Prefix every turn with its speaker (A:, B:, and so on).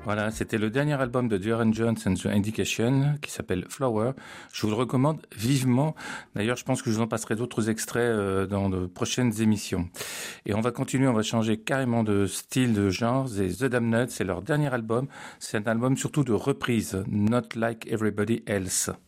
A: Voilà, c'était le dernier album de Darren Jones and the Indication qui s'appelle Flower. Je vous le recommande vivement. D'ailleurs, je pense que je vous en passerai d'autres extraits dans de prochaines émissions. Et on va continuer, on va changer carrément de style, de genre. Et The Damned, c'est leur dernier album. C'est un album surtout de reprises, Not Like Everybody Else.